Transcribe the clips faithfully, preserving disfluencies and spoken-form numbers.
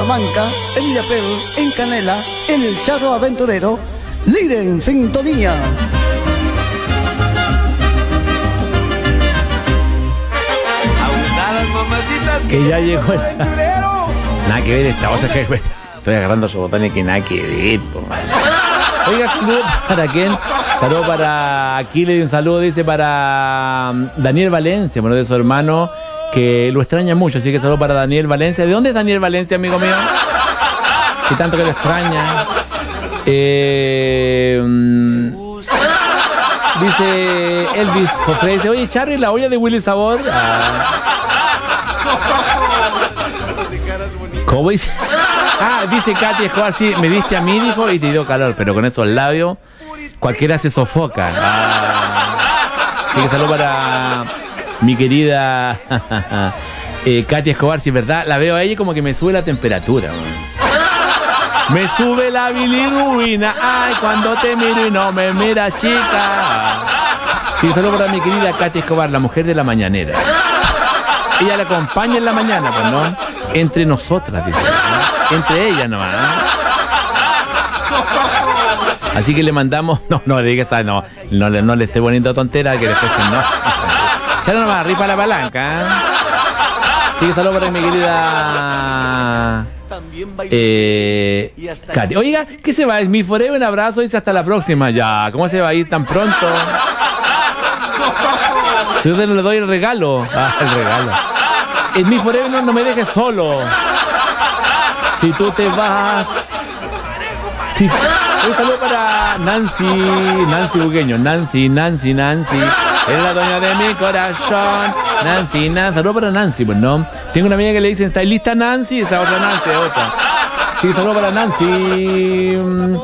Salamanca, en Illapel, en Canela, en el Charro Aventurero, líder en sintonía. Abusadas, mamacitas. Que ya llegó el... Nada que ver esta cosa que... Estoy agarrando su botón y que nada que ver, po. Oiga, saludo para quién. Saludo para Aquiles y un saludo, dice, para Daniel Valencia, bueno, de su hermano, que lo extraña mucho, así que saludo para Daniel Valencia. ¿De dónde es Daniel Valencia, amigo mío? Que tanto que lo extraña. Eh, dice Elvis Jofre, dice, oye, Charlie, la olla de Willy Sabor. Ah. ¿Cómo dice? Ah, dice Katy Escobar, sí, me diste a mí, dijo, y te dio calor, pero con esos labios cualquiera se sofoca. Ah. Así que saludo para mi querida eh, Katy Escobar, si es verdad, la veo a ella como que me sube la temperatura. Man. Me sube la bilirrubina, ay, cuando te miro y no me miras, chica. Sí, saludo para mi querida Katy Escobar, la mujer de la mañanera. Ella la acompaña en la mañana, pues, ¿no? Entre nosotras, dice, ¿no? Entre ellas nomás, ¿no? Así que le mandamos... No, no le digas, no, no, no, no le esté poniendo tontera, que después no. Ya no nomás, ripa la palanca, ¿eh? Así que saludos para mi querida... Eh, Katy. Oiga, ¿qué se va? Es mi forever, un abrazo, dice hasta la próxima. Ya, ¿cómo se va a ir tan pronto? Si yo te le doy el regalo. Ah, el regalo. Es mi forever, no, no me dejes solo. Si tú te vas. Si... Un saludo para Nancy, Nancy Bugueño. Nancy, Nancy, Nancy. Es la dueña de mi corazón. Nancy, Nancy. Saludo para Nancy, pues no. Tengo una amiga que le dicen, ¿está lista Nancy? Esa otra Nancy, otra. Sí, saludo para Nancy.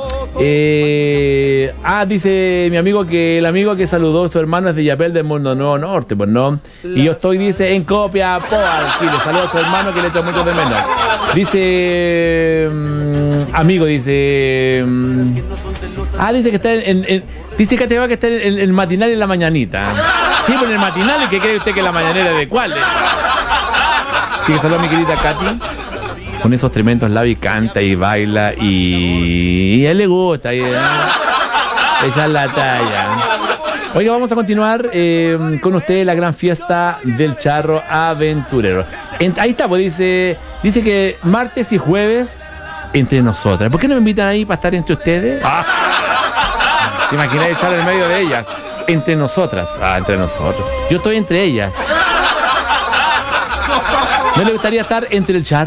Eh, ah, dice mi amigo que el amigo que saludó a su hermano es de Illapel del Mundo Nuevo Norte, pues no. Y yo estoy, dice, en Copiapó, Chile. Saludo a su hermano que le echo mucho de menos. Dice, um, amigo, dice, um, ah, dice que está en, en, en dice que te va que está en el matinal y en la mañanita. Sí, pues en el matinal, ¿y qué cree usted que la mañanera de cuál es? Sí, que saludo a mi querida Katy. Con esos tremendos labios canta y baila y, y a él le gusta. Y, ¿eh? Ella es la talla. Oiga, vamos a continuar eh, con ustedes la gran fiesta del Charro Aventurero. En, ahí está, pues dice, dice que martes y jueves entre nosotras. ¿Por qué no me invitan ahí para estar entre ustedes? Ah. ¿Te imaginas echar en medio de ellas? Entre nosotras. Ah, entre nosotros. Yo estoy entre ellas. ¿No le gustaría estar entre el Charro?